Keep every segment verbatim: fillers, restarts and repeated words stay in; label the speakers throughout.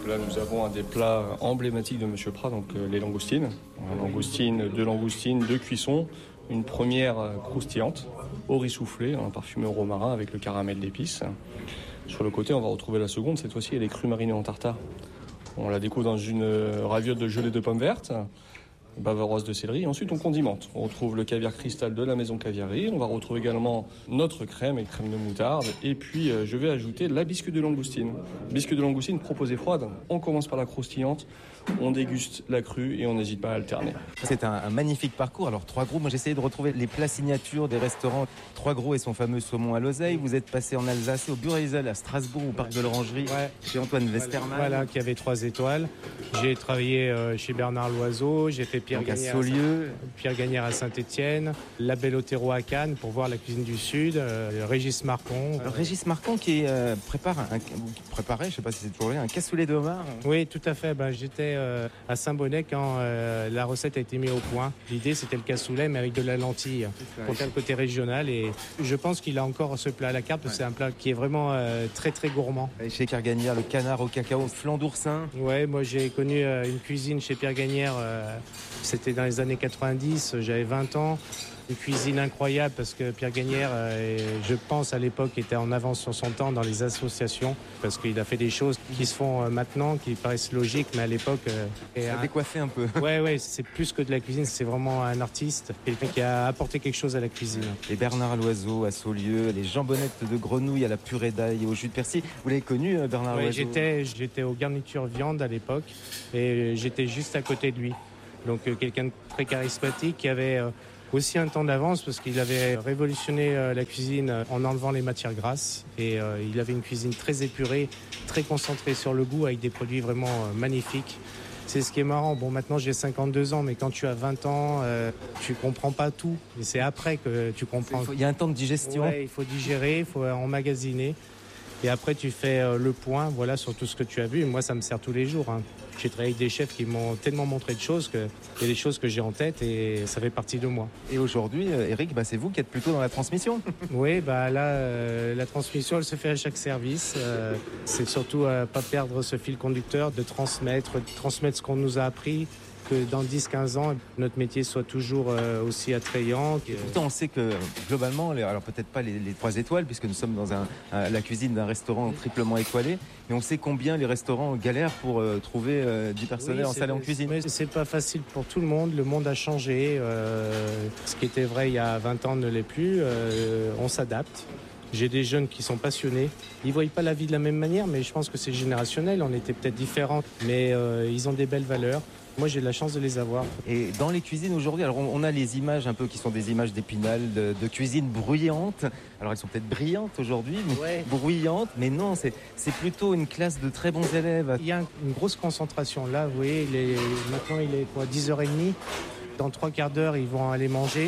Speaker 1: Là, nous avons un des plats emblématiques de Monsieur Prat, donc euh, les langoustines. Langoustines, deux langoustines, deux cuissons. Une première euh, croustillante, au riz soufflé, un parfumé au romarin avec le caramel d'épices. Sur le côté, on va retrouver la seconde. Cette fois-ci, elle est crue marinée en tartare. On la découvre dans une euh, raviote de gelée de pommes vertes, bavaroise de céleri, et ensuite on condimente. On retrouve le caviar cristal de la maison Caviarie, on va retrouver également notre crème et crème de moutarde, et puis euh, je vais ajouter la biscuit de langoustine. Biscuit de langoustine proposée froide, on commence par la croustillante, on déguste la crue et on n'hésite pas à alterner.
Speaker 2: C'est un, un magnifique parcours. Alors Trois Gros, moi j'ai essayé de retrouver les plats signatures des restaurants. Trois Gros et son fameux saumon à l'oseille. Vous êtes passé en Alsace, au Bureisel, à Strasbourg, au parc de l'Orangerie, ouais. Chez Antoine Westermann.
Speaker 3: Voilà, qui avait trois étoiles. J'ai travaillé euh, chez Bernard Loiseau, j'ai fait Pierre Gagnère à, Pierre Gagnère à Saint-Étienne, La Belle au Terreau à Cannes pour voir la cuisine du Sud, euh, Régis Marcon.
Speaker 2: Alors, Régis Marcon qui euh, prépare un, qui préparait, je sais pas si c'est toujours là, un cassoulet de homard.
Speaker 3: Oui, tout à fait. Ben, j'étais euh, à Saint-Bonnet quand euh, la recette a été mise au point. L'idée c'était le cassoulet mais avec de la lentille pour faire le côté régional, et je pense qu'il a encore ce plat à la carte parce que ouais. C'est un plat qui est vraiment euh, très très gourmand.
Speaker 2: Et chez Pierre Gagnère, le canard au cacao, flan d'oursin.
Speaker 3: Ouais, moi j'ai connu euh, une cuisine chez Pierre Gagnère, euh, c'était dans les années quatre-vingt-dix, j'avais vingt ans. Une cuisine incroyable parce que Pierre Gagnère, euh, je pense à l'époque, était en avance sur son temps dans les associations parce qu'il a fait des choses qui se font euh, maintenant, qui paraissent logiques, mais à l'époque... Euh,
Speaker 2: Ça a un... décoiffé un peu.
Speaker 3: Ouais, ouais, c'est plus que de la cuisine, c'est vraiment un artiste, quelqu'un qui a apporté quelque chose à la cuisine.
Speaker 2: Les Bernard Loiseau à Saulieu, les jambonnettes de grenouille à la purée d'ail et au jus de persil. Vous l'avez connu, Bernard
Speaker 3: ouais,
Speaker 2: Loiseau?
Speaker 3: j'étais, j'étais aux garnitures viande à l'époque et j'étais juste à côté de lui. Donc euh, quelqu'un de très charismatique qui avait... Euh, aussi un temps d'avance parce qu'il avait révolutionné la cuisine en enlevant les matières grasses et euh, il avait une cuisine très épurée, très concentrée sur le goût avec des produits vraiment euh, magnifiques. C'est ce qui est marrant. Bon, maintenant j'ai cinquante-deux ans, mais quand tu as vingt ans, euh, tu comprends pas tout. Et c'est après que tu comprends.
Speaker 2: Il y a un temps de digestion.
Speaker 3: Ouais, il faut digérer, il faut emmagasiner. Et après, tu fais euh, le point, voilà, sur tout ce que tu as vu. Et moi, ça me sert tous les jours. Hein. J'ai travaillé avec des chefs qui m'ont tellement montré de choses qu'il y a des choses que j'ai en tête et ça fait partie de moi.
Speaker 2: Et aujourd'hui, euh, Eric, bah, c'est vous qui êtes plutôt dans la transmission.
Speaker 3: Oui, bah là, euh, la transmission, elle se fait à chaque service. Euh, c'est surtout euh, pas perdre ce fil conducteur, de transmettre, de transmettre ce qu'on nous a appris. Que dans dix à quinze ans, notre métier soit toujours euh, aussi attrayant. Que...
Speaker 2: Pourtant, on sait que globalement, les, alors peut-être pas les, les trois étoiles, puisque nous sommes dans un, un, la cuisine d'un restaurant triplement étoilé, mais on sait combien les restaurants galèrent pour euh, trouver euh, du personnel oui, en salle et en cuisine.
Speaker 3: Mais c'est pas facile pour tout le monde, le monde a changé. Euh, ce qui était vrai il y a vingt ans ne l'est plus. Euh, on s'adapte. J'ai des jeunes qui sont passionnés. Ils ne voient pas la vie de la même manière, mais je pense que c'est générationnel. On était peut-être différents, mais euh, ils ont des belles valeurs. Moi, j'ai de la chance de les avoir.
Speaker 2: Et dans les cuisines aujourd'hui, alors on a les images un peu qui sont des images d'Épinal, de, de cuisine bruyante. Alors elles sont peut-être brillantes aujourd'hui, mais ouais. bruyantes. Mais non, c'est, c'est plutôt une classe de très bons élèves.
Speaker 3: Il y a une grosse concentration. Là, vous voyez, les, maintenant il est quoi, dix heures trente. Dans trois quarts d'heure, ils vont aller manger.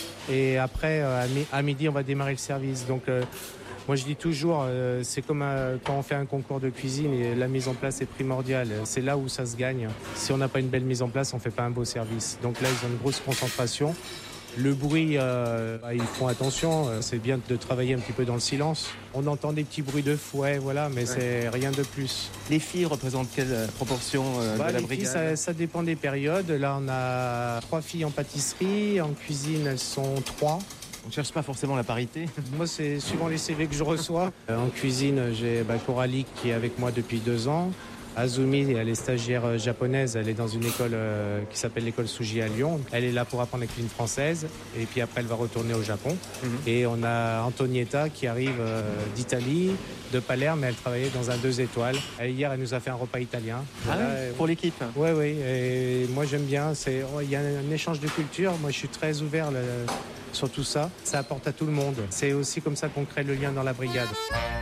Speaker 3: Et après, à midi, on va démarrer le service. Donc, euh, moi, je dis toujours, euh, c'est comme euh, quand on fait un concours de cuisine et la mise en place est primordiale. C'est là où ça se gagne. Si on n'a pas une belle mise en place, on ne fait pas un beau service. Donc là, ils ont une grosse concentration. Le bruit, euh, ils font attention. C'est bien de travailler un petit peu dans le silence. On entend des petits bruits de fouet, voilà, mais ouais. C'est rien de plus.
Speaker 2: Les filles représentent quelle proportion euh,
Speaker 3: bah,
Speaker 2: de la
Speaker 3: les
Speaker 2: brigade?
Speaker 3: filles, ça, ça dépend des périodes. Là, on a trois filles en pâtisserie. En cuisine, elles sont trois.
Speaker 2: On ne cherche pas forcément la parité.
Speaker 3: Moi, c'est suivant les C V que je reçois. En cuisine, j'ai bah, Coralie qui est avec moi depuis deux ans. Azumi, elle est stagiaire japonaise, elle est dans une école euh, qui s'appelle l'école Suji à Lyon. Elle est là pour apprendre la cuisine française et puis après elle va retourner au Japon. Mm-hmm. Et on a Antonietta qui arrive euh, d'Italie, de Palerme, mais elle travaillait dans un deux étoiles. Elle, hier, elle nous a fait un repas italien.
Speaker 2: Ah là, oui, pour l'équipe.
Speaker 3: Oui, oui. Et moi, j'aime bien. C'est, oh, il y a un échange de culture. Moi, je suis très ouvert là, sur tout ça. Ça apporte à tout le monde. C'est aussi comme ça qu'on crée le lien dans la brigade.